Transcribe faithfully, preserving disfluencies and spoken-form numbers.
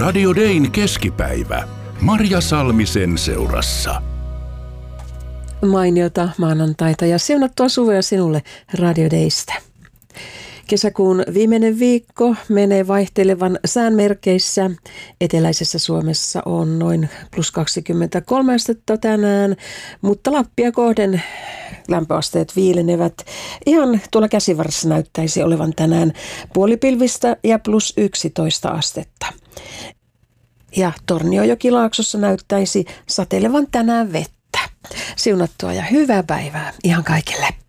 Radio Dayn keskipäivä. Marja Salmisen seurassa. Mainiota maanantaita ja siunattua suvea sinulle Radio Daystä. Kesäkuun viimeinen viikko menee vaihtelevan sään merkeissä. Eteläisessä Suomessa on noin plus kaksikymmentäkolme astetta tänään, mutta Lappia kohden lämpöasteet viilenevät. Ihan tuolla käsivarressa näyttäisi olevan tänään puolipilvistä ja plus yksitoista astetta. Ja Torniojokilaaksossa näyttäisi satelevan tänään vettä. Siunattua ja hyvää päivää ihan kaikille.